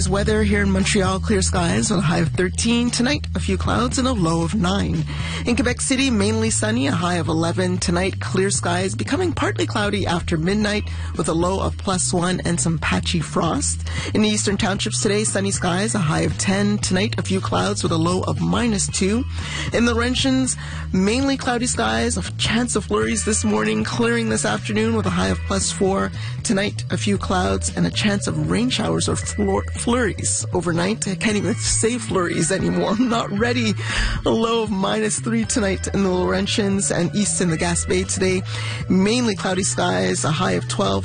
Weather here in Montreal, clear skies with a high of 13. Tonight, a few clouds and a low of 9. In Quebec City, mainly sunny, a high of 11. Tonight, clear skies, becoming partly cloudy after midnight with a low of +1 and some patchy frost. In the eastern townships today, sunny skies, a high of 10. Tonight, a few clouds with a low of -2. In the Laurentians, mainly cloudy skies, a chance of flurries this morning, clearing this afternoon with a high of +4. Tonight, a few clouds and a chance of rain showers or flurries overnight. I can't even say flurries anymore. I'm not ready. A low of -3 tonight in the Laurentians and east in the Gaspé today. Mainly cloudy skies, a high of 12.